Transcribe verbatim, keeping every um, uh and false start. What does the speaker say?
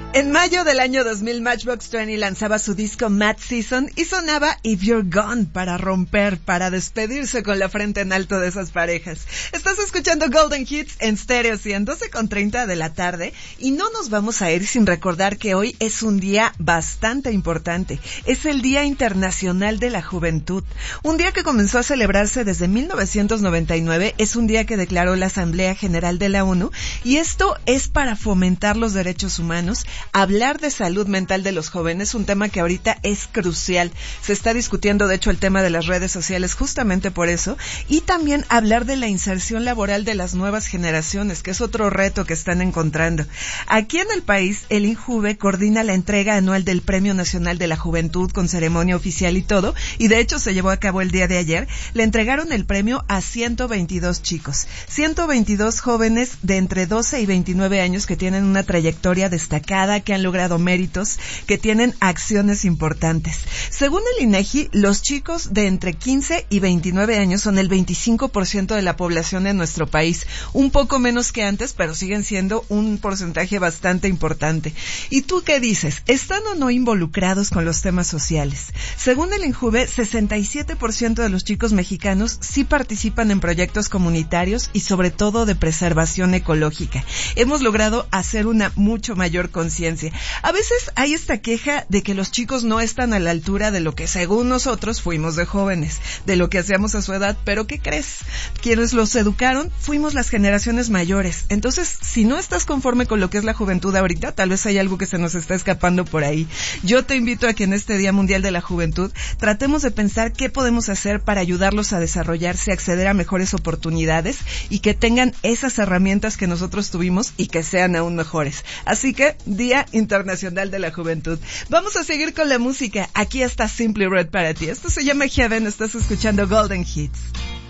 En mayo del año dos mil, Matchbox veinte lanzaba su disco Mad Season y sonaba If You're Gone para romper, para despedirse con la frente en alto de esas parejas. Estás escuchando Golden Hits en Stereo cien, doce con treinta de la tarde, y no nos vamos a ir sin recordar que hoy es un día bastante importante. Es el Día Internacional de la Juventud. Un día que comenzó a celebrarse desde mil novecientos noventa y nueve, es un día que declaró la Asamblea General de la ONU, y esto es para fomentar los derechos humanos. Hablar de salud mental de los jóvenes, un tema que ahorita es crucial. Se está discutiendo, de hecho, el tema de las redes sociales justamente por eso. Y también hablar de la inserción laboral de las nuevas generaciones, que es otro reto que están encontrando. Aquí en el país, el INJUVE coordina la entrega anual del Premio Nacional de la Juventud con ceremonia oficial y todo. Y de hecho, se llevó a cabo el día de ayer. Le entregaron el premio a ciento veintidós chicos. ciento veintidós jóvenes de entre doce y veintinueve años que tienen una trayectoria destacada, que han logrado méritos, que tienen acciones importantes. Según el INEGI, los chicos de entre quince y veintinueve años son el veinticinco por ciento de la población en nuestro país. Un poco menos que antes, pero siguen siendo un porcentaje bastante importante. ¿Y tú qué dices? ¿Están o no involucrados con los temas sociales? Según el INJUVE, sesenta y siete por ciento de los chicos mexicanos sí participan en proyectos comunitarios y sobre todo de preservación ecológica. Hemos logrado hacer una mucho mayor conciencia. A veces hay esta queja de que los chicos no están a la altura de lo que según nosotros fuimos de jóvenes, de lo que hacíamos a su edad, pero ¿qué crees? Quienes los educaron fuimos las generaciones mayores. Entonces, si no estás conforme con lo que es la juventud ahorita, tal vez hay algo que se nos está escapando por ahí. Yo te invito a que en este Día Mundial de la Juventud tratemos de pensar qué podemos hacer para ayudarlos a desarrollarse, a acceder a mejores oportunidades y que tengan esas herramientas que nosotros tuvimos y que sean aún mejores. Así que, Día Internacional de la Juventud. Vamos a seguir con la música. Aquí está Simply Red para ti. Esto se llama Heaven. Estás escuchando Golden Hits.